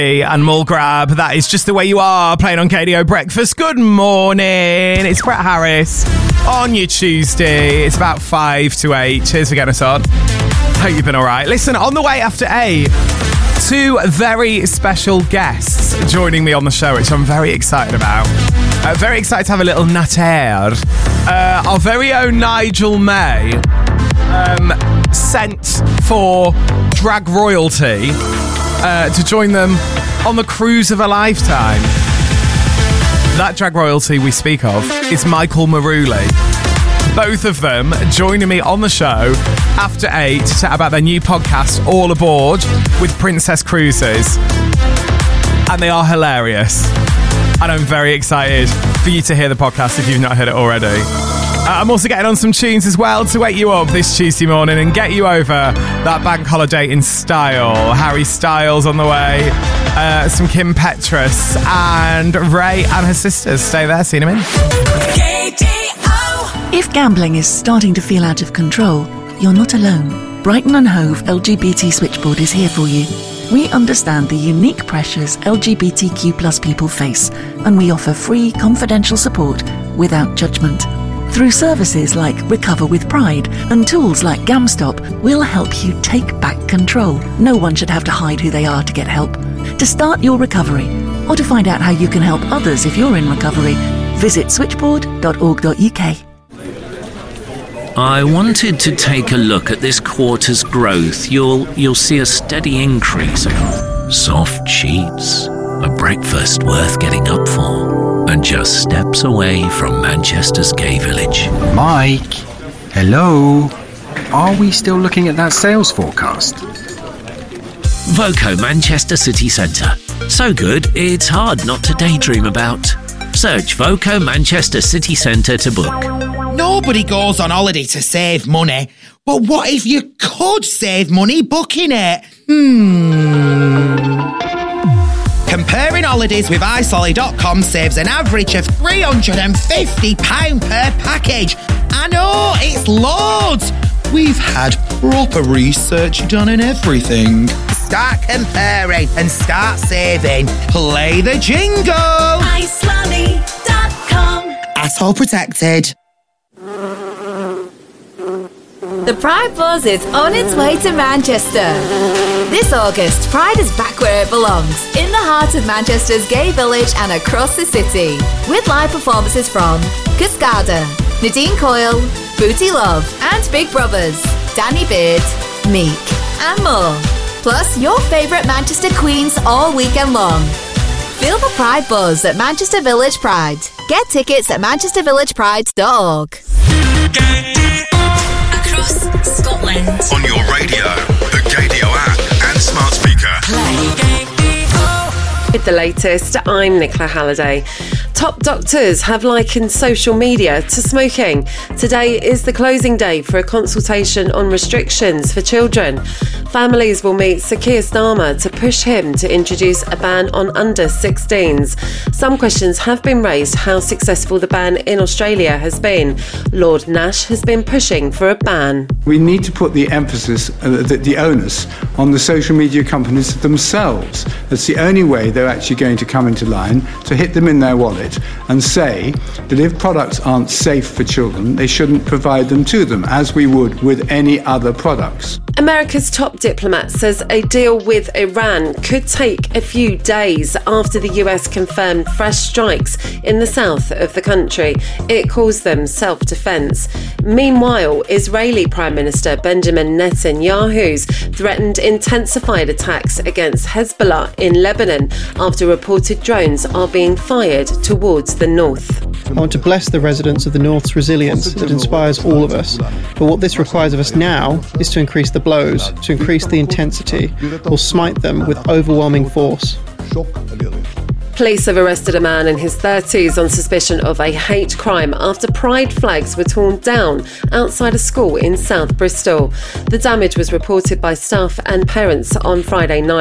And Mulgrab, that is Just the Way You Are, playing on KDO Breakfast. Good morning, it's Brett Harris on your Tuesday. It's about 5 to 8. Cheers for getting us on. Hope you've been all right. Listen, on the way after 8, 2 very special guests joining me on the show, which I'm very excited about. Very excited to have a little natter. Our very own Nigel May sent for drag royalty to join them on the cruise of a lifetime. That drag royalty we speak of is Michael Maruli. Both of them joining me on the show after 8 to chat about their new podcast, All Aboard, with Princess Cruises. And they are hilarious. And I'm very excited for you to hear the podcast if you've not heard it already. I'm also getting on some tunes as well to wake you up this Tuesday morning and get you over that bank holiday in style. Harry Styles on the way, some Kim Petras, and Ray and her sisters. Stay there, see you in a minute. If gambling is starting to feel out of control, you're not alone. Brighton and Hove LGBT Switchboard is here for you. We understand the unique pressures LGBTQ+ people face, and we offer free, confidential support without judgment. Through services like Recover with Pride and tools like GamStop, we'll help you take back control. No one should have to hide who they are to get help. To start your recovery, or to find out how you can help others if you're in recovery, visit switchboard.org.uk. I wanted to take a look at this quarter's growth. You'll see a steady increase. Soft sheets, a breakfast worth getting up for, and just steps away from Manchester's gay village. Mike, hello. Are we still looking at that sales forecast? Voco Manchester City Centre. So good, it's hard not to daydream about. Search Voco Manchester City Centre to book. Nobody goes on holiday to save money, but what if you could save money booking it? Comparing holidays with iSolly.com saves an average of £350 per package. I know, it's loads. We've had proper research done and everything. Start comparing and start saving. Play the jingle. iSolly.com. Asshole protected. The Pride Buzz is on its way to Manchester. This August, Pride is back where it belongs, in the heart of Manchester's gay village and across the city. With live performances from Cascada, Nadine Coyle, Booty Love, and Big Brothers, Danny Beard, Meek, and more. Plus, your favourite Manchester queens all weekend long. Feel the Pride Buzz at Manchester Village Pride. Get tickets at manchestervillagepride.org. Across Scotland. On your radio, the KDO app and smart speaker. With the latest, I'm Nicola Halliday. Top doctors have likened social media to smoking. Today is the closing day for a consultation on restrictions for children. Families will meet Sir Keir Starmer to push him to introduce a ban on under 16s. Some questions have been raised how successful the ban in Australia has been. Lord Nash has been pushing for a ban. We need to put the emphasis, the onus, on the social media companies themselves. That's the only way they're actually going to come into line, to hit them in their wallet and say that if products aren't safe for children, they shouldn't provide them to them, as we would with any other products. America's top diplomat says a deal with Iran could take a few days after the US confirmed fresh strikes in the south of the country. It calls them self-defense. Meanwhile, Israeli Prime Minister Benjamin Netanyahu's threatened intensified attacks against Hezbollah in Lebanon after reported drones are being fired towards the north. I want to bless the residents of the North's resilience that inspires all of us. But what this requires of us now is to increase the blows, to increase the intensity, or smite them with overwhelming force. Police have arrested a man in his 30s on suspicion of a hate crime after pride flags were torn down outside a school in South Bristol. The damage was reported by staff and parents on Friday night.